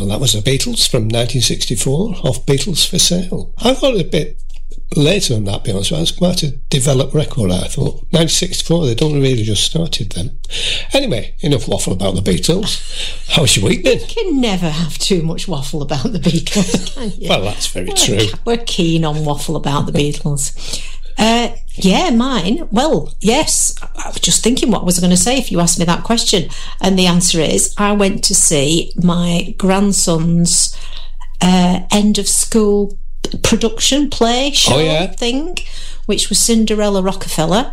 Well, that was the Beatles from 1964, off Beatles for Sale. I thought it a bit later than that, to be honest. It was quite a developed record, I thought. 1964, they don't really just started then. Anyway, enough waffle about the Beatles. How's your week been? You can never have too much waffle about the Beatles, can you? Well, that's very true. We're keen on waffle about the Beatles. Yeah, mine. Well, yes. I was just thinking what was I going to say if you asked me that question. And the answer is, I went to see my grandson's end of school production play show thing, which was Cinderella Rockefeller.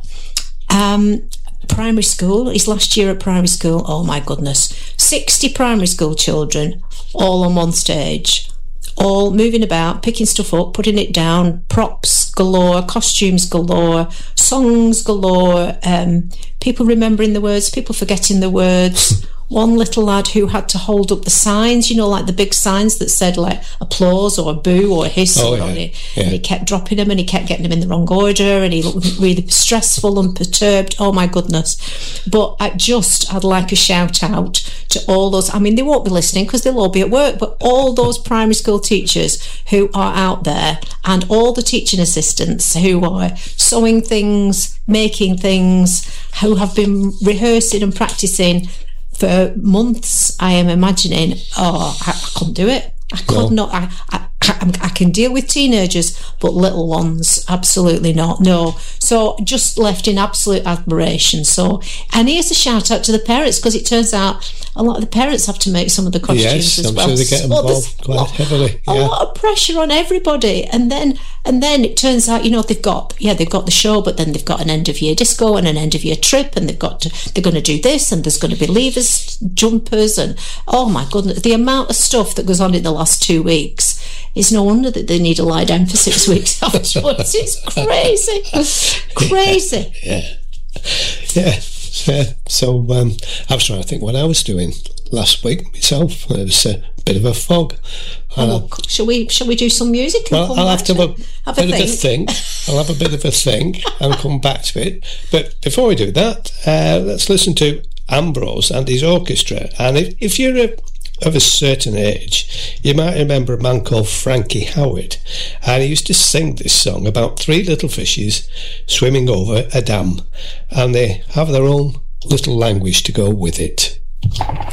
Primary school, his last year at primary school. Oh my goodness, 60 primary school children all on one stage, all moving about, picking stuff up, putting it down, props galore, costumes galore, songs galore, people remembering the words, people forgetting the words. One little lad who had to hold up the signs, you know, like the big signs that said like applause or boo or hiss on it. And he kept dropping them and he kept getting them in the wrong order and he looked really stressful and perturbed. Oh my goodness. But I'd like a shout out to all those, I mean, they won't be listening because they'll all be at work, but all those primary school teachers who are out there and all the teaching assistants who are sewing things, making things, who have been rehearsing and practicing for months. I am imagining, I couldn't do it. I could not. I can deal with teenagers, but little ones, absolutely not. No. So just left in absolute admiration. So, and here's a shout out to the parents, because it turns out a lot of the parents have to make some of the costumes as well. Sure they get involved quite heavily. A lot of pressure on everybody, and then it turns out, you know, they've got the show, but then they've got an end of year disco and an end of year trip, and they're going to do this, and there's going to be leavers, jumpers, and oh my goodness, the amount of stuff that goes on in the last 2 weeks. It's no wonder that they need to lie down for 6 weeks afterwards. It's crazy. Yeah. So I was trying to think what I was doing last week myself. It was a bit of a fog. Shall we do some music? Well, I'll have to have a bit of a think. I'll have a bit of a think and come back to it. But before we do that, let's listen to Ambrose and his orchestra. And if you're of a certain age, you might remember a man called Frankie Howard, and he used to sing this song about 3 little fishes swimming over a dam, and they have their own little language to go with it.